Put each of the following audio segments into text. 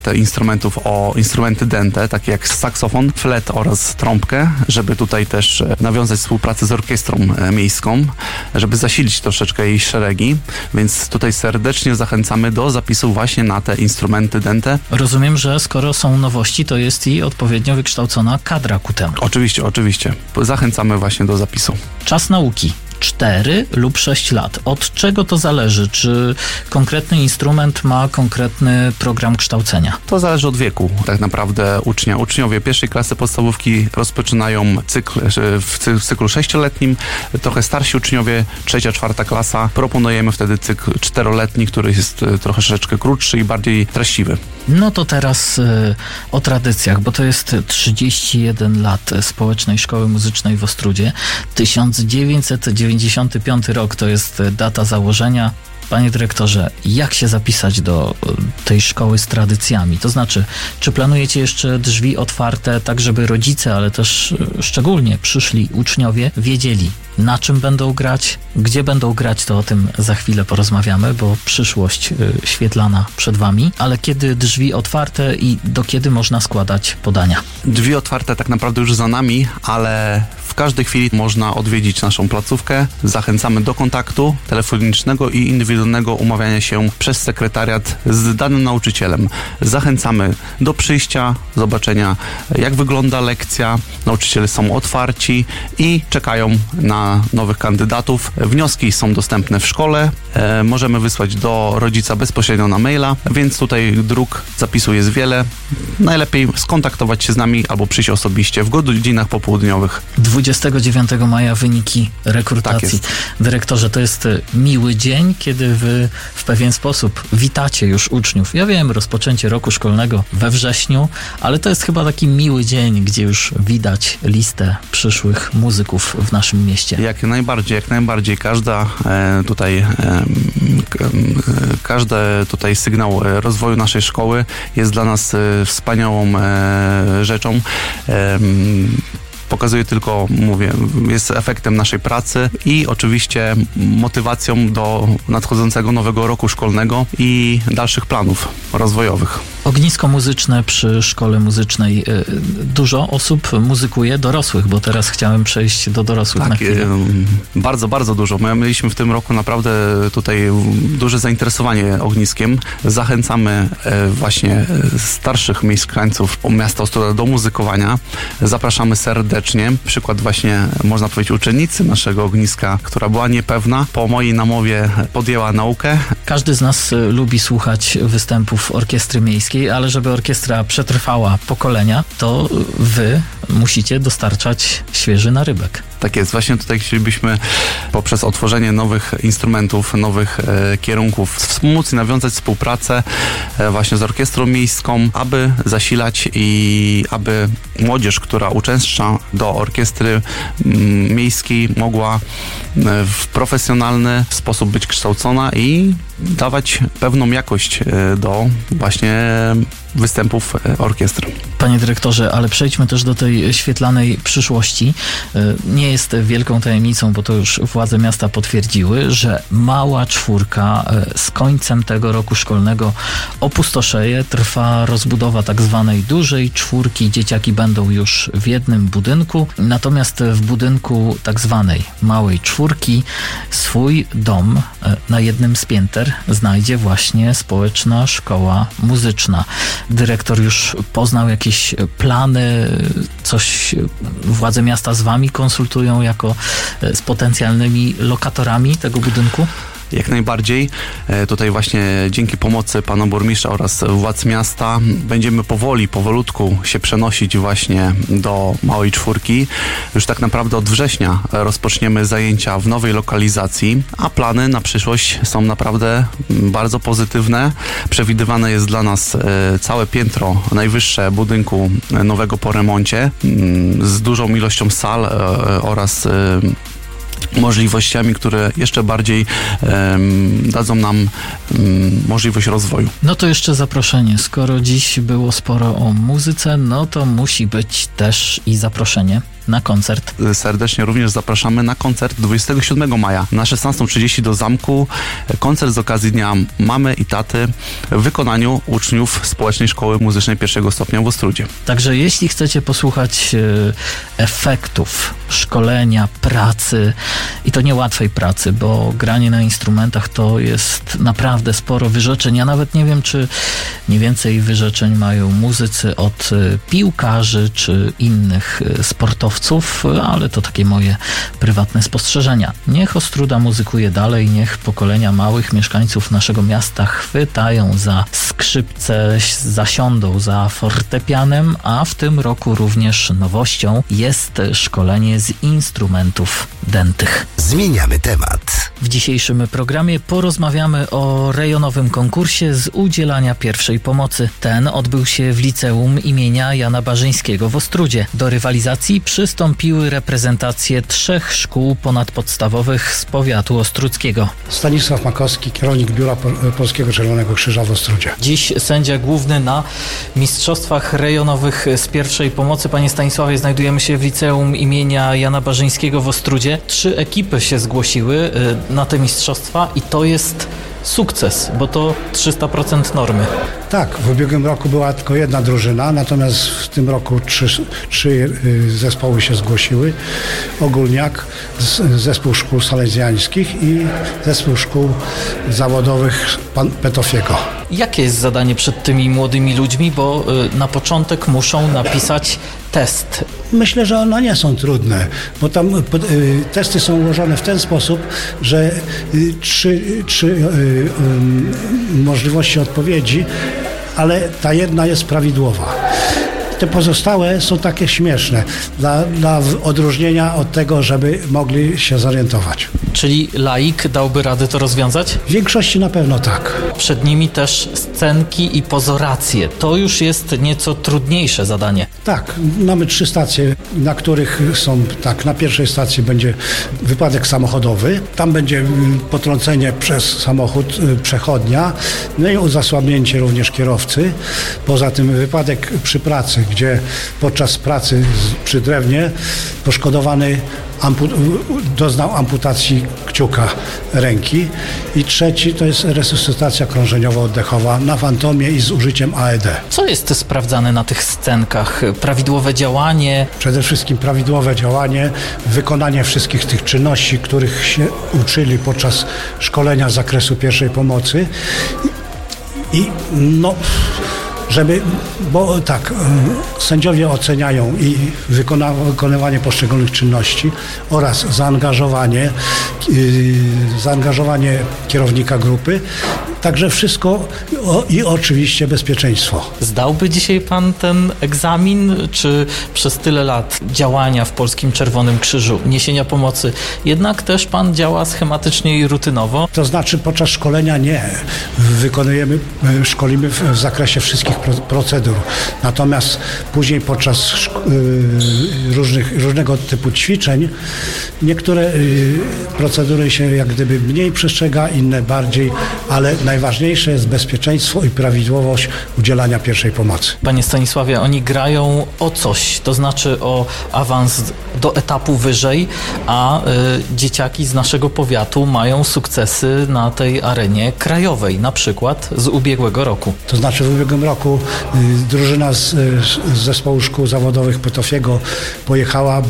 te instrumentów o instrumenty dęte, takie jak saksofon, flet oraz trąbkę, żeby tutaj też nawiązać współpracę z orkiestrą miejską, żeby zasilić troszeczkę jej szeregi, więc tutaj serdecznie zachęcamy do zapisu właśnie na te instrumenty dęte. Rozumiem, że skoro są nowości, to jest i odpowiednio wykształcona kadra ku temu. Oczywiście. Zachęcamy właśnie do zapisu. Czas nauki. 4 lub 6 lat. Od czego to zależy? Czy konkretny instrument ma konkretny program kształcenia? To zależy od wieku tak naprawdę ucznia. Uczniowie pierwszej klasy podstawówki rozpoczynają cykl w cyklu 6-letnim. Trochę starsi uczniowie, 3-4 klasa. Proponujemy wtedy cykl 4-letni, który jest troszeczkę krótszy i bardziej treściwy. No to teraz o tradycjach, bo to jest 31 lat Społecznej Szkoły Muzycznej w Ostródzie. 1995 rok to jest data założenia. Panie dyrektorze, jak się zapisać do tej szkoły z tradycjami? To znaczy, czy planujecie jeszcze drzwi otwarte, tak żeby rodzice, ale też szczególnie przyszli uczniowie wiedzieli, na czym będą grać, gdzie będą grać, to o tym za chwilę porozmawiamy, bo przyszłość świetlana przed wami, ale kiedy drzwi otwarte i do kiedy można składać podania? Drzwi otwarte tak naprawdę już za nami, ale w każdej chwili można odwiedzić naszą placówkę. Zachęcamy do kontaktu telefonicznego i indywidualnego umawiania się przez sekretariat z danym nauczycielem. Zachęcamy do przyjścia, zobaczenia, jak wygląda lekcja. Nauczyciele są otwarci i czekają na nowych kandydatów. Wnioski są dostępne w szkole. Możemy wysłać do rodzica bezpośrednio na maila, więc tutaj dróg zapisu jest wiele. Najlepiej skontaktować się z nami albo przyjść osobiście w godzinach popołudniowych. 29 maja wyniki rekrutacji. Tak jest. Dyrektorze, to jest miły dzień, kiedy wy w pewien sposób witacie już uczniów. Ja wiem, rozpoczęcie roku szkolnego we wrześniu, ale to jest chyba taki miły dzień, gdzie już widać listę przyszłych muzyków w naszym mieście. Jak najbardziej. Każdy tutaj sygnał rozwoju naszej szkoły jest dla nas wspaniałą rzeczą. Pokazuje tylko, jest efektem naszej pracy i oczywiście motywacją do nadchodzącego nowego roku szkolnego i dalszych planów rozwojowych. Ognisko muzyczne przy szkole muzycznej. Dużo osób muzykuje, dorosłych, bo teraz chciałem przejść do dorosłych na chwilę. Bardzo, bardzo dużo. My mieliśmy w tym roku naprawdę tutaj duże zainteresowanie ogniskiem. Zachęcamy właśnie starszych mieszkańców miasta Ostróda do muzykowania. Zapraszamy serdecznie. Przykład właśnie, można powiedzieć, uczennicy naszego ogniska, która była niepewna. Po mojej namowie podjęła naukę. Każdy z nas lubi słuchać występów orkiestry miejskiej, ale żeby orkiestra przetrwała pokolenia, to wy musicie dostarczać świeży narybek. Tak jest. Właśnie tutaj chcielibyśmy poprzez otworzenie nowych instrumentów, nowych kierunków wspomóc i nawiązać współpracę właśnie z orkiestrą miejską, aby zasilać i aby młodzież, która uczęszcza do orkiestry miejskiej, mogła w profesjonalny sposób być kształcona i dawać pewną jakość do właśnie występów orkiestry. Panie dyrektorze, ale przejdźmy też do tej świetlanej przyszłości. Nie jest wielką tajemnicą, bo to już władze miasta potwierdziły, że mała czwórka z końcem tego roku szkolnego opustoszeje. Trwa rozbudowa tak zwanej dużej czwórki. Dzieciaki będą już w jednym budynku. Natomiast w budynku tak zwanej małej czwórki swój dom na jednym z pięter znajdzie właśnie Społeczna Szkoła Muzyczna. Dyrektor już poznał jakieś plany, coś władze miasta z wami konsultują jako z potencjalnymi lokatorami tego budynku? Jak najbardziej. Tutaj właśnie dzięki pomocy pana burmistrza oraz władz miasta będziemy powolutku się przenosić właśnie do małej czwórki. Już tak naprawdę od września rozpoczniemy zajęcia w nowej lokalizacji, a plany na przyszłość są naprawdę bardzo pozytywne. Przewidywane jest dla nas całe piętro najwyższe budynku nowego po remoncie z dużą ilością sal oraz możliwościami, które jeszcze bardziej dadzą nam możliwość rozwoju. No to jeszcze zaproszenie. Skoro dziś było sporo o muzyce, no to musi być też i zaproszenie. na koncert. Serdecznie również zapraszamy na koncert 27 maja na 16:30 do zamku. Koncert z okazji Dnia Mamy i Taty w wykonaniu uczniów Społecznej Szkoły Muzycznej I stopnia w Ostródzie. Także jeśli chcecie posłuchać efektów szkolenia, pracy i to niełatwej pracy, bo granie na instrumentach to jest naprawdę sporo wyrzeczeń. Ja nawet nie wiem, czy nie więcej wyrzeczeń mają muzycy od piłkarzy czy innych sportowców, ale to takie moje prywatne spostrzeżenia. Niech Ostróda muzykuje dalej, niech pokolenia małych mieszkańców naszego miasta chwytają za skrzypce, zasiądą za fortepianem, a w tym roku również nowością jest szkolenie z instrumentów dętych. Zmieniamy temat. W dzisiejszym programie porozmawiamy o rejonowym konkursie z udzielania pierwszej pomocy. Ten odbył się w liceum imienia Jana Barzyńskiego w Ostródzie. Do rywalizacji przystąpiły reprezentacje 3 szkół ponadpodstawowych z powiatu ostródzkiego. Stanisław Makowski, kierownik Biura Polskiego Czerwonego Krzyża w Ostrodzie. Dziś sędzia główny na mistrzostwach rejonowych z pierwszej pomocy. Panie Stanisławie, znajdujemy się w liceum imienia Jana Barzyńskiego w Ostródzie. 3 ekipy się zgłosiły na te mistrzostwa i to jest sukces, bo to 300% normy. Tak, w ubiegłym roku była tylko jedna drużyna, natomiast w tym roku 3 zespoły się zgłosiły. Ogólniak, zespół szkół salezjańskich i zespół szkół zawodowych pan Petofiego. Jakie jest zadanie przed tymi młodymi ludźmi, bo na początek muszą napisać test? Myślę, że one nie są trudne, bo tam testy są ułożone w ten sposób, że 3 możliwości odpowiedzi, ale ta jedna jest prawidłowa. Te pozostałe są takie śmieszne dla odróżnienia od tego, żeby mogli się zorientować. Czyli laik dałby radę to rozwiązać? W większości na pewno tak. Przed nimi też scenki i pozoracje. To już jest nieco trudniejsze zadanie. Tak, mamy 3 stacje, na których są, tak, na pierwszej stacji będzie wypadek samochodowy, tam będzie potrącenie przez samochód przechodnia, no i uzasłabnięcie również kierowcy. Poza tym wypadek przy pracy, gdzie podczas pracy przy drewnie poszkodowany doznał amputacji kciuka ręki. I 3 to jest resuscytacja krążeniowo-oddechowa na fantomie i z użyciem AED. Co jest sprawdzane na tych scenkach? Prawidłowe działanie? Przede wszystkim prawidłowe działanie, wykonanie wszystkich tych czynności, których się uczyli podczas szkolenia z zakresu pierwszej pomocy. I no... bo tak, sędziowie oceniają i wykonywanie poszczególnych czynności oraz zaangażowanie kierownika grupy, także wszystko i oczywiście bezpieczeństwo. Zdałby dzisiaj pan ten egzamin, czy przez tyle lat działania w Polskim Czerwonym Krzyżu, niesienia pomocy, jednak też pan działa schematycznie i rutynowo? To znaczy podczas szkolenia nie. Szkolimy w zakresie wszystkich procedur. Natomiast później podczas różnego typu ćwiczeń niektóre procedury się jak gdyby mniej przestrzega, inne bardziej, ale najważniejsze jest bezpieczeństwo i prawidłowość udzielania pierwszej pomocy. Panie Stanisławie, oni grają o coś, to znaczy o awans do etapu wyżej, a dzieciaki z naszego powiatu mają sukcesy na tej arenie krajowej, na przykład z ubiegłego roku. To znaczy w ubiegłym roku drużyna z zespołu szkół zawodowych Petofiego pojechała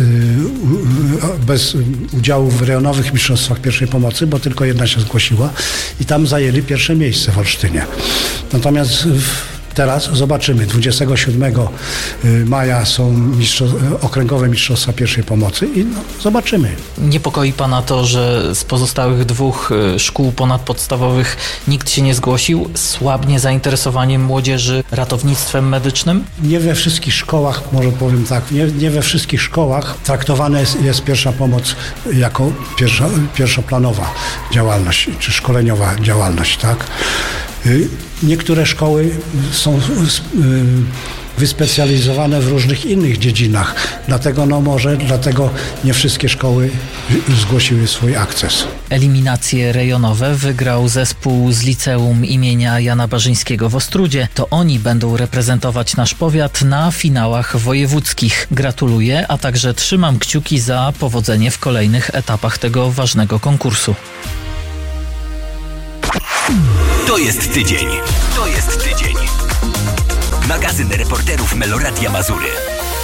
bez udziału w rejonowych mistrzostwach pierwszej pomocy, bo tylko jedna się zgłosiła i tam zajęli pierwsze miejsce w Olsztynie. Natomiast teraz zobaczymy. 27 maja są okręgowe mistrzostwa pierwszej pomocy i zobaczymy. Niepokoi pana to, że z pozostałych 2 szkół ponadpodstawowych nikt się nie zgłosił? Słabnie zainteresowanie młodzieży ratownictwem medycznym? Nie we wszystkich szkołach, może powiem tak, nie we wszystkich szkołach traktowana jest pierwsza pomoc jako pierwszoplanowa działalność, czy szkoleniowa działalność, tak? Niektóre szkoły są wyspecjalizowane w różnych innych dziedzinach. Dlatego nie wszystkie szkoły zgłosiły swój akces. Eliminacje rejonowe wygrał zespół z liceum imienia Jana Barzyńskiego w Ostródzie. To oni będą reprezentować nasz powiat na finałach wojewódzkich. Gratuluję, a także trzymam kciuki za powodzenie w kolejnych etapach tego ważnego konkursu. To jest tydzień. Magazyn reporterów Meloradia Mazury.